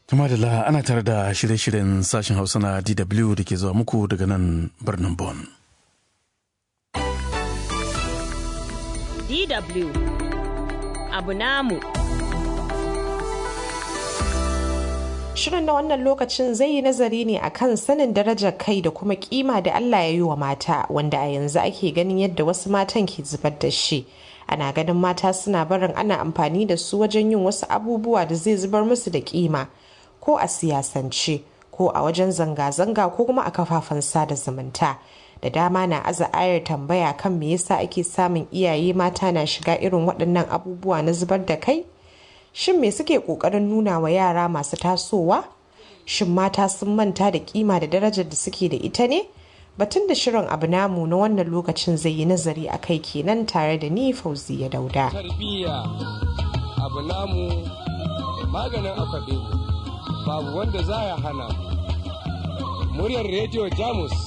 Kuma da ana tare da shirye-shiryen sashen Hausa na DW da ke zuwa muku daga nan birnin Bonn. DW abu namu. Shirin na wannan lokacin zai yi nazari ne akan sanin darajar kai da kuma kima da Allah ya yi wa mata, wanda a yanzu ake ganin yadda wasu matan ke zubar da shi. Ana ganin mata suna barin ana amfani da su wajen yin wasu abubuwa da zai zubar musu da kima, ko a siyasance, ko a wajen zanga-zanga, ko kuma a kafafen sada zumunta. Da dama na aza ayar tambaya kan me yasa ake samun iyaye mata na shiga irin waɗannan abubuwa na zubar da kai? Shin me suke ƙoƙarin nuna wa yara masu tasowa? Shin mata sun manta da kima da darajar da suke da ita ne? Batun da shirin abu namu na wannan lokacin zai yi nazari a kai kenan, tare da ni Fauziya Dauda. Tarbiyya abu namu maganin akwabe babu wanda za ya hana. Muryar Rediyo Jamus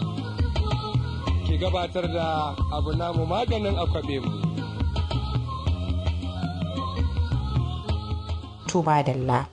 ke gabatar da abu namu maganin akwabe mu. Tuba dalla.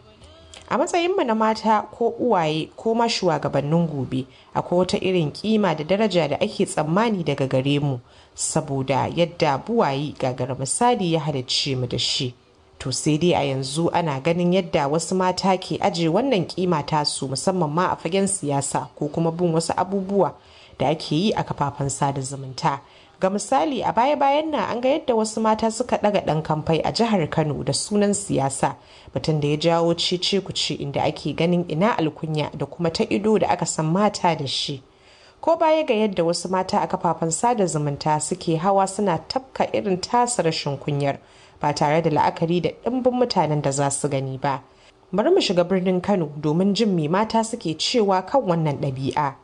A matsayinmu na mata ko uwaye ko ma shugabannin gobe, akwai wata irin kima da daraja da ake tsammani daga gare mu saboda yadda buwayi gagara misali ya halicce mu da shi. To sai dai a yanzu ana ganin yadda wasu mata ke aje wannan kima tasu, musamman ma a fagen siyasa ko kuma bin wasu abubuwa da ake yi a kafafen sada zumunta. Ga misali, a baya-bayan nan an ga yadda wasu mata suka daga ɗan kamfai a jihar Kano da sunan siyasa, batun da ya jawo cece-kuce inda ake ganin ina alkunya da kuma ta ido da aka san mata da shi. Ko baya ga yadda wasu mata a kafafen sada zumunta suke hawa suna tafka irin tasa rashin kunyar ba tare da la'akari da ɗimbin mutanen da za su gani ba. Bari mu shiga birnin Kano domin jin me mata suke cewa kan wannan ɗabi'a.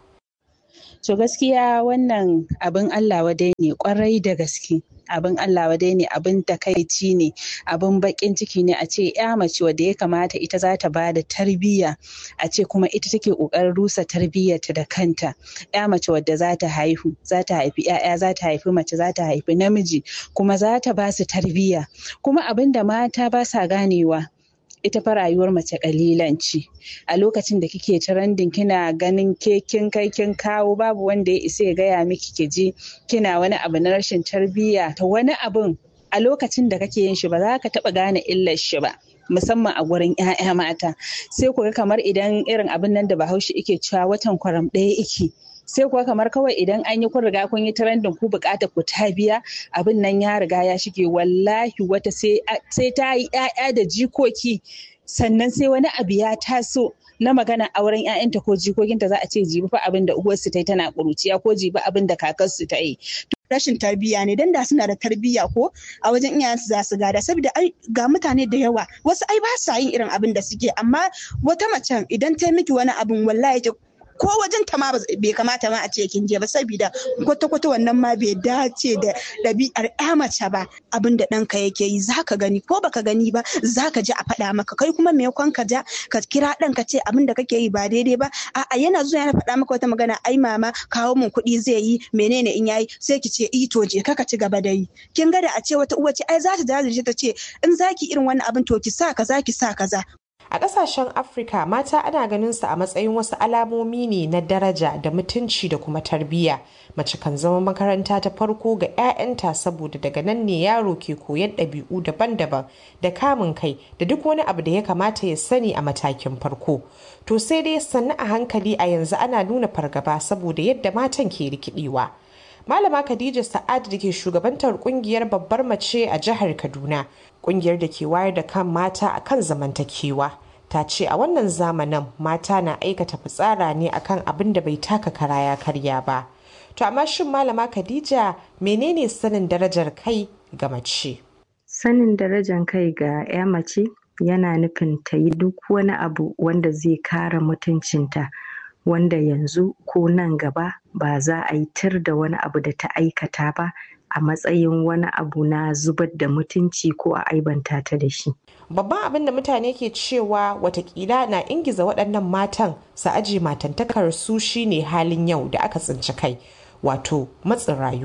To gaskiya wannan abin Allah wadai ne kwarai da gaske. Abin Allah wadai ne, abin takaici ne, abin bakin ciki ne a ce ya mace wadda ya kamata ita za ta ba da tarbiyya, a ce kuma ita take kokarin rusa tarbiyyarta da kanta. Ya mace wadda za ta haihu, za ta haifi 'ya'ya, za ta haifi mace, za ta haifi namiji, kuma za ta ba su tarbiyya. Kuma abin da mata ba sa ganewa, ita fa rayuwar mace kalilan ce. A lokacin da kike trending kina ganin ke kin kai kin kawo, babu wanda ya isa ya gaya miki ki ji kina wani abu na rashin tarbiyya. To wani abun a lokacin da kake yin shi ba za ka taba gane illar shi ba, musamman a gurin 'ya'ya mata. Sai ku ga kamar idan irin abin nan da Bahaushe yake cewa watan kwaram ɗaya yake, sai kuwa kamar kawai idan an yi kun riga kun yi trending ku bukata ku ta biya, abin nan ya riga ya shige. Wallahi wata sai ta yi 'ya'ya da jikoki, sannan sai wani abu ya taso na magana auren 'ya'yanta ko jikokinta, za a ce jibi fa abin da uwarsu ta yi tana ƙuruciya, ko jibi abin da kakarsu ta yi. Rashin tarbiyya ne, dan da suna da tarbiyya ko a wajen iyayensu za su gada, saboda ga mutane da yawa wasu ai ba sa yin irin abin da suke, amma wata macen idan ta miki wani abin wallahi ko wajen ta ma bai kamata ma a ce kin je ba, saboda kwata-kwata wannan ma bai dace da ɗabi'ar ƴa mace ba. Abin da ɗanka yake yi zaka gani, ko baka gani ba zaka ji a faɗa maka, kai kuma maimakon ka ja ka kira ɗan ka ce abin da kake yi ba daidai ba, a'a yana zuwa yana faɗa maka wata magana, ai mama kawo mun kuɗi zai yi menene in yayi, sai ki ce to je ka ci gaba da yi. Kin ga da a ce wata uwa ce ai za ta jajirce ta ce in zaki irin wannan abin to ki sa kaza ki sa kaza. A ƙasashen Afirka, mata ana ganin su a matsayin wasu alamomi ne na daraja da mutunci da kuma tarbiyya. Mace kan zama makaranta ta farko ga 'ya'yanta, saboda daga nan ne yaro ke koyan ɗabi'u daban-daban da kamun kai da duk wani abu da ya kamata ya sani a matakin farko. To sai dai sannu a hankali a yanzu ana nuna fargaba saboda yadda matan ke rikidewa. Malama Khadija Sa'ad da ke shugabantar kungiyar babbar mace a jihar Kaduna, kungiyar da ke wayar da kan mata akan zamantakewa, ta ce a wannan zamanin mata na aikata fitsara ne akan abin da bai taka kara ya karya ba. To amma shin Malama Khadija, menene sanin darajar kai ga mace? Sanin darajar kai ga 'ya mace yana nufin ta yi duk wani abu wanda zai kare mutuncinta, wanda yanzu ko nan gaba ba za a yi tir da wani abu da ta aikata ba a matsayin wani abu na zubar da mutunci ko a aibanta ta da shi. Babban abin da mutane ke cewa watakila na ingiza waɗannan matan su aje matantakar su shine halin yau da aka tsinci kai, wato matsin rayuwa,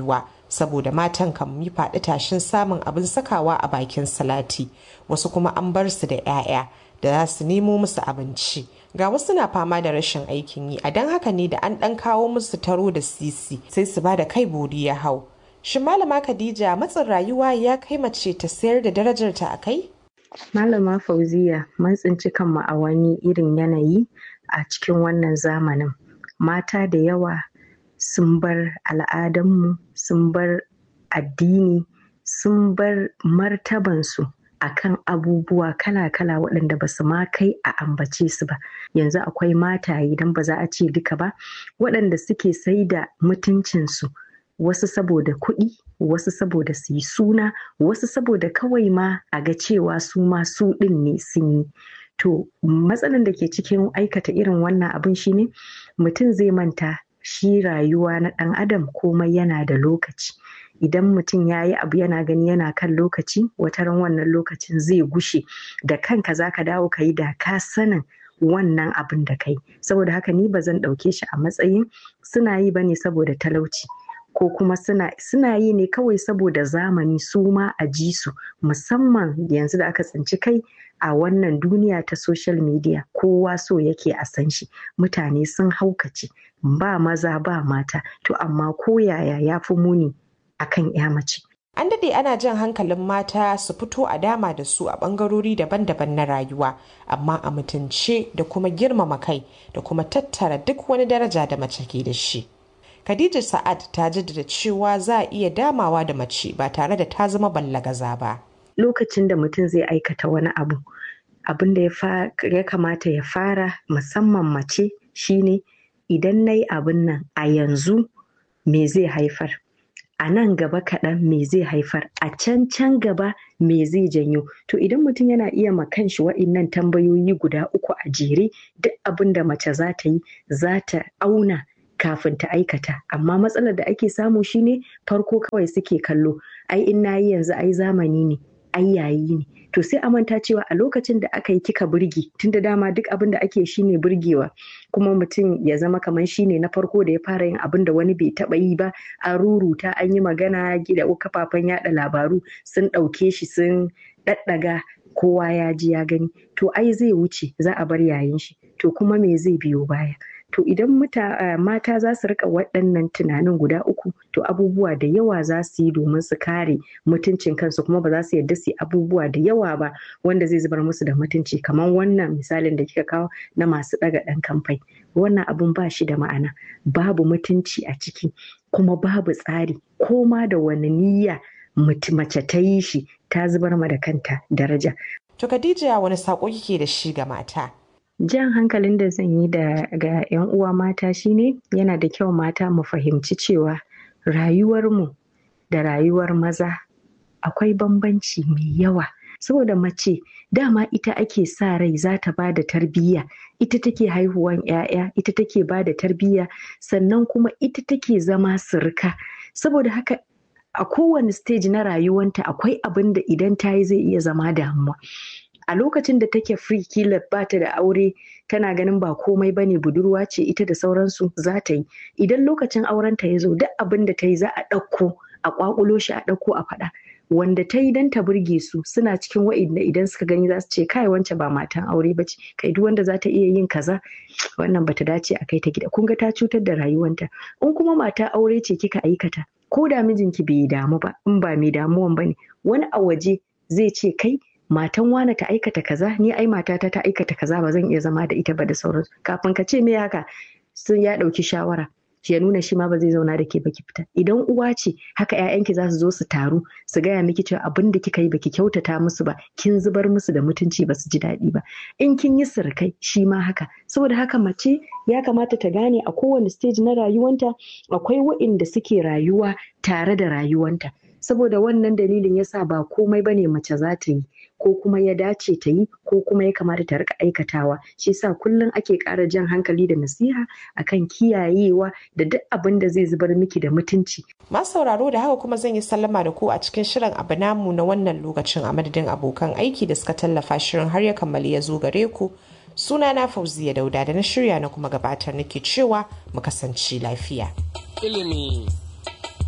saboda matan kan yi faɗi tashin samun abin sakawa a bakin salati, wasu kuma an bar su da 'ya'ya da za su nemo musu abinci. Ga wasu na fama da rashin aikin yi, a don haka ne da an ɗan kawo musu taro da sisi sai su ba da kai bori ya hau. Shin Malama Khadija, matsin rayuwa ya kai mace ta sayar da darajarta a kai? Malama Fauziya, mun tsinci kanmu a wani irin yanayi a cikin wannan zamanin. Mata da yawa sun bar al'adanmu, sun bar addini, sun bar martabansu akan abubuwa kala-kala waɗanda ba su ma kai a ambace su ba. Yanzu akwai mataye, idan ba za a ce duka ba, waɗanda suke sai da mutuncinsu, wasu saboda kuɗi, wasu saboda su yi suna, wasu saboda kawai ma a ga cewa su ma su ɗin ne sun yi. To matsalan da ke cikin aikata irin wannan abin shine mutum zai manta shi rayuwa na ɗan adam komai yana da lokaci. Idan mutum ya yi abu yana gani yana kan lokaci, wataran wannan lokacin zai gushe, da kanka za ka dawo ka yi da ka sanin wannan abin da kai. Saboda haka ni ba zan ɗauke shi a matsayin suna yi ba ne saboda talauci, ko kuma suna yi ne kawai saboda zamani su ma a ji su, musamman yanzu da aka tsinci kai a wannan duniya ta social media. Kowa so yake a san shi, mutane sun haukace, ba maza ba mata, to amma ko yaya ya fi muni akan 'ya mace. An daɗe ana jan hankalin mata su fito a dama da su a ɓangarori daban-daban na rayuwa, amma a mutunce da kuma girmama kai da kuma tattara duk wani daraja da mace ke da shi. Khadija Sa'ad ta jaddada cewa za a iya damawa da mace ba tare da ta zama ballagaza ba. Lokacin da mutum zai aikata wani abu, abin da ya kamata ya fara, musamman mace, shine idan na yi abin nan a yanzu me zai haifar? A nan gaba kaɗan me zai haifar? A can gaba me zai janyo? To idan mutum yana iya ma kanshi wa'innan tambayoyi guda 3 a jere, duk abin da mace za ta yi za ta auna kafin ta aikata. Amma matsalar da ake samu shine farko kawai suke kallo, ai in nayi yanzu ai zamani ne, ai yayi ne. To sai a manta cewa a lokacin da aka yi kika burge, tunda dama duk abin da ake shine burgewa, kuma mutum ya zama kamar shine na farko da ya fara yin abin da wani bai taba yi ba, an ruruta, an yi magana, gida kafafen yada labaru sun ɗauke shi sun ɗaɗɗaga, kowa ya ji ya gani. To ai zai wuce, za a bar yayin shi. To kuma me zai biyo baya? To idan mata za su rika waɗannan tunanin guda 3, to abubuwa da yawa za su yi domin su kare mutuncin kansu, kuma ba za su yarda su yi abubuwa da yawa ba wanda zai zubar musu da mutunci, kamar wannan misalin da kika kawo na masu ɗaga ɗan kamfai. Wannan abun ba shi da ma'ana, babu mutunci a ciki, kuma babu tsari, ko ma da wani niyya mace ta yi shi ta zubar ma da kanta daraja. To Khadija, wani saƙo kike da shi ga mata? Jan hankalin da zan yi ga 'yan uwa mata shine yana da kyau mata mu fahimci cewa rayuwarmu da rayuwar maza akwai bambanci mai yawa. Saboda mace dama ita ake sa rai za ta ba da tarbiyya, ita take haihuwan 'ya'ya, ita take ba da tarbiyya, sannan kuma ita take zama sirka. Saboda haka a kowane stage na rayuwanta akwai abin da idan ta yi zai iya zama damuwa. A lokacin da take free, kila ba ta da aure, tana ganin ba komai ba ne, budurwa ce ita da sauransu, za ta yi. Idan lokacin aurenta ya zo, duk abin da ta yi za a ɗauko, a ƙwaƙulo shi, a ɗauko a faɗa. Wanda ta yi don ta burge su suna cikin wa'inda idan suka gani za su ce kai wance ba matan aure ba ce, kai duk wanda za ta iya yin kaza, wannan bata dace a kai ta gida. Kun ga ta cutar da rayuwanta. In kuma mata aure ce kika aikata, ko da mijinki bai damu ba, in ba mai damuwan ba ne, wani a waje zai ce kai matan wane ta aikata kaza, ni ai matata ta aikata kaza, ba zan iya zama da ita ba da sauransu. Kafin ka ce me haka, sun ya ɗauki shawara, ya nuna shi ma ba zai zauna da ke baki fita. Idan uwa ce haka, 'ya'yanki za su zo su taru su gaya miki cewa abin da kika yi baki kyautata musu ba, kin zubar musu da mutunci, ba su ji daɗi ba. In kin yi sirkai shi ma haka. Saboda haka mace ya kamata ta gane a kowane stage na rayuwanta akwai wa'inda suke rayuwa tare da rayuwanta. Saboda wannan dalilin yasa ba komai bane mace za ta yi, ko kuma ya dace ta yi, ko kuma ya kamata ta rika aikatawa. Shi yasa kullum ake ƙara jan hankali da nasiha akan kiyayewa da duk abin da zai zubar miki da mutunci. Masu sauraro, da haka kuma zan yi sallama da ku a cikin shirin abu namu na wannan lokacin, a madadin abokan aiki da suka tallafa shirin har ya kammali ya zo gare ku. Sunana Fauziya Dauda da na shirya na kuma gabatar nake cewa mu kasance lafiya. Ilimi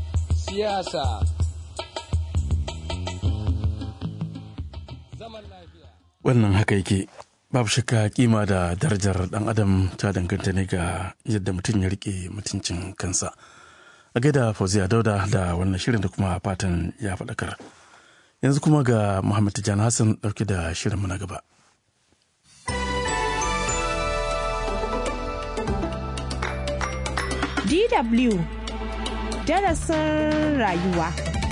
siyasa. Zaman lafiya. Wannan haka yake. Babu shakka kima da darajar dan adam ta danganta ne ga yadda mutum ya rike mutuncin kansa. A gaida Fauziya Dauda da wannan shirin da kuma fatan ya faɗakar. Yanzu kuma ga Muhammad Tijjani Hassan ɗauke da shirinmu na gaba. DW darasin rayuwa.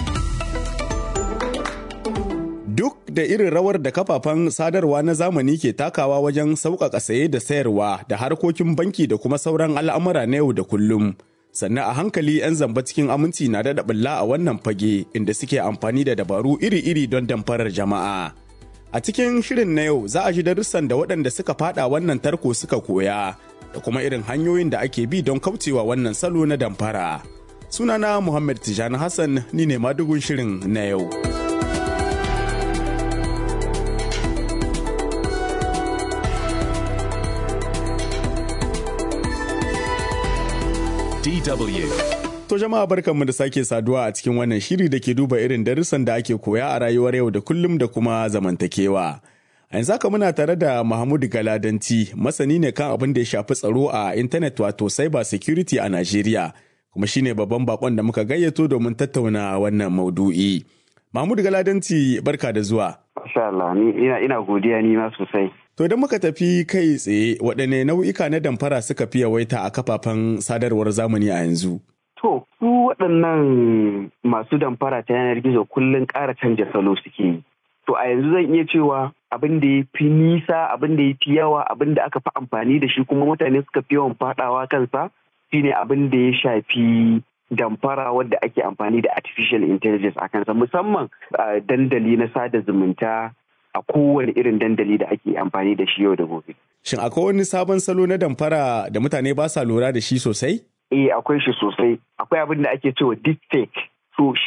Duk da irin rawar da kafafen sadarwa na zamani ke takawa wajen sauƙaƙa saye da sayarwa da harkokin banki da kuma sauran al'amura na yau da kullum, sannan a hankali 'yan zamba cikin aminci na daɗa ɓulla a wannan fage inda suke amfani da dabaru iri-iri don damfarar jama'a. A cikin shirin na yau za a ji darussan da waɗanda suka faɗa wannan tarko suka koya da kuma irin hanyoyin da ake bi don kaucewa wannan salo na damfara. Sunana Muhammad Tijjani Hassan, ni ne madugun shirin na yau. DW. To jama'a barkanmu da sake saduwa a cikin wannan shiri da ke duba irin darussan da ake koya a rayuwar yau da kullum da kuma zamantakewa. A yanzu haka muna tare da Mahmud Galadanci, masani ne kan abin da ya shafi tsaro a intanet wato cyber security a Najeriya, kuma shine babban bakon da muka gayyato domin tattauna wannan maudu'i. Mahmud Galadanci, barka da zuwa. Masha Allah, ina godiya ni ma sosai. To idan muka tafi kai tsaye, waɗanne nau'ika na damfara suka fi yawaita a kafafen sadarwar zamani a yanzu? To, su waɗannan masu damfara ta yanar gizo kullum ƙara canja salo suke yi. To a yanzu zan iya cewa abin da ya fi nisa, abin da ya fi yawa, abin da aka fi amfani da shi kuma mutane suka fi yawan faɗawa kansa shine abin da ya shafi damfara wadda ake amfani da artificial intelligence a kansa, musamman dandali na sada zumunta a kowane irin dandali da ake amfani da shi yau da gobe. Shin akwai wani sabon salo na damfara da mutane ba sa lura da shi sosai? Akwai shi sosai. Akwai abin da ake cewa deepfake. So